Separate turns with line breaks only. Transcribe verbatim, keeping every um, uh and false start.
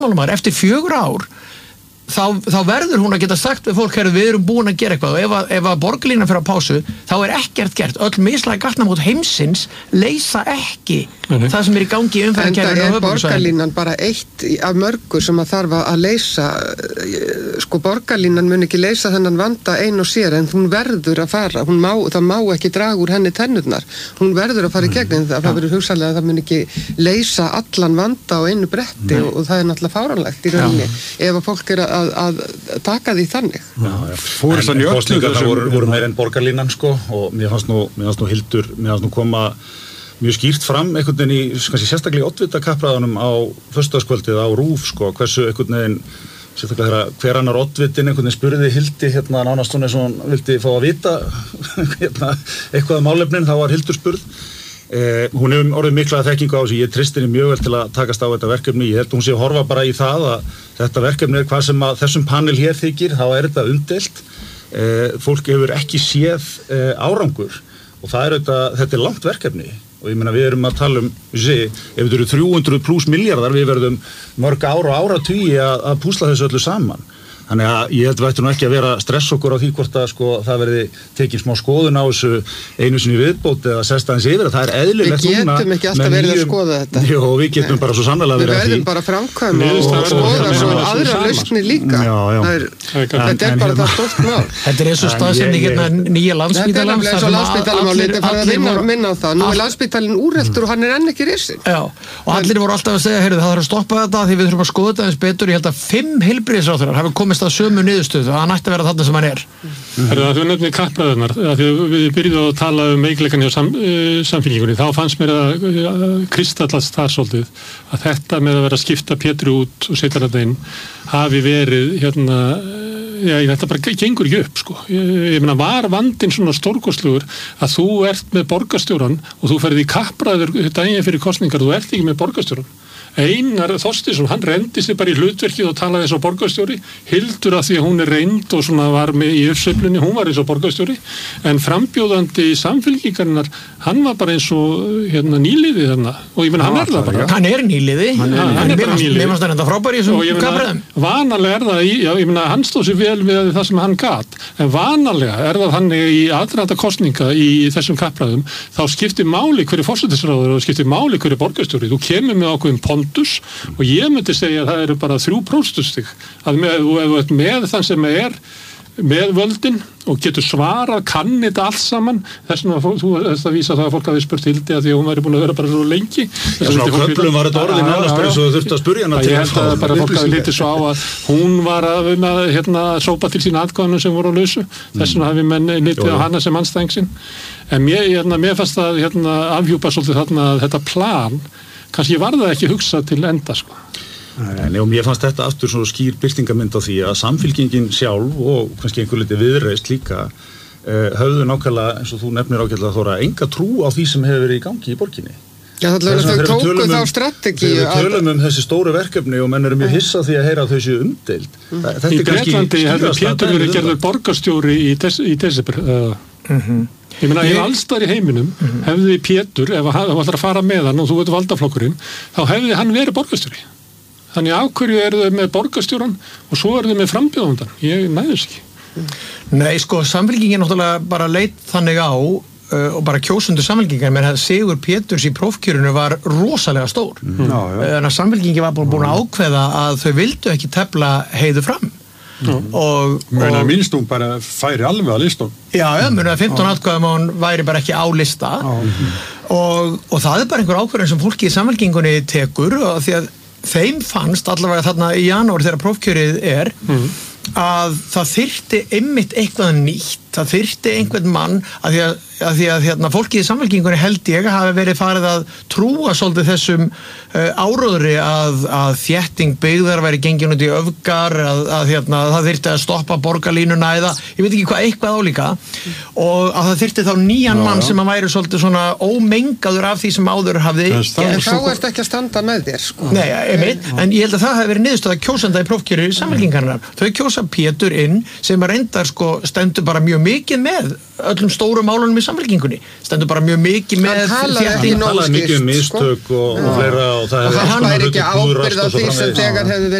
stjórnmálamaður eftir fjögur ár Þá, þá verður hún að geta sagt við fólk að við erum búin að gera eitthvað og ef að, ef að borgarlínan fyrir á pásu þá er ekkert gert, öll mislæg gatnamót heimsins leysa ekki Nei. það sem er í gangi í umferðarkerfinu
en það er borgarlínan bara eitt af mörgu sem að þarf að leysa sko borgarlínan mun ekki leysa þennan vanda ein og sér en hún verður að fara, hún má, það má ekki draga úr henni tennurnar, hún verður að fara í gegn en það, það verður hugsanlega að það mun ekki leysa allan vanda á einu bretti og, og það er náttúrulega fáránlegt í rauninni ef að fólk er að Að, að taka því þannig
Já, en kostningarnar voru, voru meir en borgarlínan sko og mér fannst nú, mér fannst nú Hildur mér fannst nú koma mjög skýrt fram einhvern veginn í, kannski sérstaklega í oddvita kappræðunum á föstudagskvöldið á RÚV sko, hversu einhvern veginn sérstaklega þegar hver annar oddvitin einhvern veginn spurði Hildi hérna nánast hún eins og hún vildi fá að vita hérna, eitthvað um málefnin, þá var Hildur spurð Eh, hún hefur orðið mikla þekkingu á þessu, ég tristi henni mjög vel til að takast á þetta verkefni, ég held hún sé að horfa bara í það að þetta verkefni er hvað sem að þessum panel hér þykir, þá er þetta umdeilt eh, fólk hefur ekki séð eh, árangur og það er þetta, þetta er langt verkefni og ég meina við erum að tala um, við sé, ef þetta eru þrjú hundruð pluss miljardar, við verðum mörg ára og áratugi að, að púsla þessu öllu saman. Þannig að ég held vættu nú ekki að vera stress okkur á því hvort að sko, það verði tekið smá skoðun á þessu einu sinni viðbót eða sesta hans yfir að það er eðlilegt núna.
Við getum ekki alltaf verið að skoða þetta.
Jó, við getum Nei. bara svo sannlega verið að því.
Við verðum bara framkvæm og, og skoða svo aðra lausnir líka.
Já, já.
Er, en, þetta er bara það stórt mál.
Þetta er eins og staðsending hérna nýja Landspítalans.
Þetta er eins og Landspítalamál, þetta er farið að minna á það. Nú er Landspítalinn úreltur og hann er enn ekki risinn.
Já, og allir voru alltaf að segja, heyrðu, það þarf að stoppa þetta því við þurfum að skoða þetta eins betur. Ég held að fimm heilbrigðisráðherrar hafi komist að sömu niðurstöðu að hann ætti að vera þarna sem hann er.
Herðu, að þú nefnir kappræðurnar, að við byrjuðum að tala um veikleikan hjá sam, uh, samfélkingunni, þá fannst mér að uh, kristallast þar svolítið að þetta með að vera að skipta Pétri út og setja þetta inn hafi verið hérna, já, þetta bara gengur ekki upp sko. Ég, ég meina, var vandinn svona stórkostlegur að þú ert með borgarstjóran og þú ferði í kappræður daginn fyrir kosningar, þú ert ekki með borgarstjóran. Einar Þorsteinsson, hann rendi sig bara í hlutverkið og talaði eins og borgarstjóri, Hildur að því að hún er reynd og svona var með í uppsveiflunni, hún var eins og borgarstjóri, en frambjóðandi samfylkingarinnar, hann var bara eins og hérna, nýliði þarna og ég meina hann er það bara.
Hann er nýliði, hann er, hann er bara nýliði. Mér fannst það enda frábæri í þessum kappræðum.
Vanalega er það, í, já, ég meina hann stóð sér vel við það sem hann gat, en vanalega er það hann í aðdraganda kosninga í þessum kappræðum, þá skiptir máli hverju forsætisráðherra og skiptir máli hverju borgarstjóri. Þú kemur með ákveðin og ég myndi segja að það eru bara þrjú prósentustig að með, ef þú ert með þann sem er með völdin og getur svarað, kann þetta allt saman þess vegna þú þess að vísa það að fólk hafi spurt Hildi að því að hún væri búin að vera bara svo lengi
Já, svona á köflum var þetta orðin nánast bara svo þú þurfti að spurja hana til
Ég held að bara fólk hafi litið svo á að hún var að hérna, sópa til sín atkvæðanum sem voru á lausu þess vegna hafi menn litið á hana sem anstæðing sinn en mér, hérna, mér fannst að hérna, afhjúpa svolítið þarna þetta plan kannski var það ekki hugsað til enda sko.
Nei, og mér fannst þetta aftur svona skýr birtingamynd á því að samfylkingin sjálf og kannski einhver liti viðreist líka uh, höfðu nákvæmlega, eins og þú nefnir ágætlega Þóra, enga trú á því sem hefur verið í gangi í borginni.
Já, þannig að þau tóku þá strategíu.
Þegar við tölum um þessi stóru verkefni og menn eru mjög hissa því að heyra að þau séu umdeild.
Mm. Í Bretlandi hefði Pétur verið gerður borgarstjóri í, des, í desember. Uh, mm-hmm. Ég meina, ef allstar í heiminum mm-hmm. hefði Pétur, ef hann var að fara með hann og þú veit valdaflokkurinn, þá hefði hann verið borgarstjóri. Þannig af hverju eru þau með borgarstjóran og svo eru þau með frambjóðandan. Ég næðis ekki.
Nei, sko, samfylkingin náttúrulega bara leit þannig á uh, og bara kjósundu samfylkingar, menn að Sigur Péturs í prófkjörinu var rosalega stór. Mm-hmm. Þannig að samfylkingin var búin að ákveða að þau vildu ekki tefla Heiðu fram. Mm. og,
og minnstum bara færi alveg að listum
já, já, muni að fimmtán atkvæðum og hún væri bara ekki á lista mm. og, og það er bara einhver ákvörðun sem fólki í samfélkingunni tekur og því að þeim fannst allavega þarna í janúar þegar prófkjörið er mm. að það þyrfti einmitt eitthvað nýtt, það þyrfti einhvern mann að því að, að, því að hérna, fólkið í samfélkingunni held ég hafi verið farið að trúa svolítið þessum uh, áróðri að, að þétting byggðar væri gengin út í öfgar að, að hérna, það þyrfti að stoppa borgarlínuna eða ég veit ekki hvað eitthvað álíka og að það þyrfti þá nýjan mann sem að væri svolítið svona ómengaður af því sem áður hafði
ekki. En þá ertu ekki að standa með þér sko.
Nei, einmitt, en ég held að það hafi verið niðurstöða kjósenda í prófkjöru samfélkingarnar. Þau kjósa Pétur inn sem að reyndar sko stendur bara mjög mjög mikið með öllum stóru málunum í Samfylkingunni, stendur bara mjög mikið með
hann talaði ekki nógu
mikið um mistök og, og fleira og það
og hann væri ekki ábyrgð á því sem þegar hefði